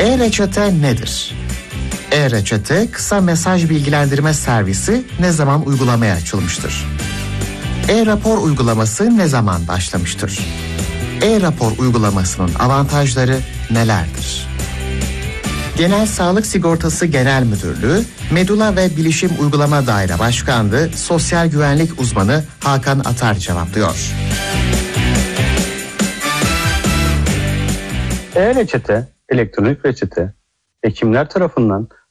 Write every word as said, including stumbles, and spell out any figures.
E-reçete nedir? E-reçete kısa mesaj bilgilendirme servisi ne zaman uygulamaya açılmıştır? E-rapor uygulaması ne zaman başlamıştır? E-rapor uygulamasının avantajları nelerdir? Genel Sağlık Sigortası Genel Müdürlüğü, Medula ve Bilişim Uygulama Daire Başkanlığı Sosyal Güvenlik Uzmanı Hakan Atar cevaplıyor. E-reçete, elektronik reçete, hekimler tarafından